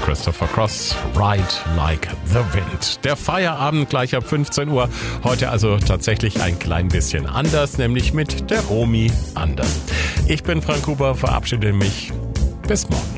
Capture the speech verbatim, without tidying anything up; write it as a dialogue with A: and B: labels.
A: Christopher Cross, Ride Like the Wind. Der Feierabend gleich ab fünfzehn Uhr. Heute also tatsächlich ein klein bisschen anders, nämlich mit der Romy Anders. Ich bin Frank Huber, verabschiede mich. Bis morgen.